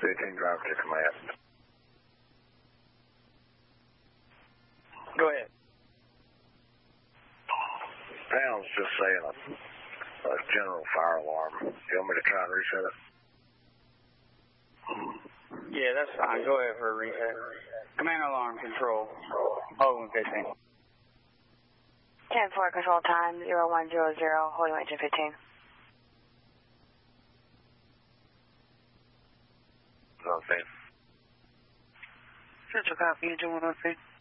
18 driver to command. Go ahead. Panel's just saying a general fire alarm. You want me to try and reset it? Yeah, that's fine. Go ahead for a reset. Command alarm control. Holding 15. 10-4 control time 0100, holding engine 15. Okay. Central copy, engine 106.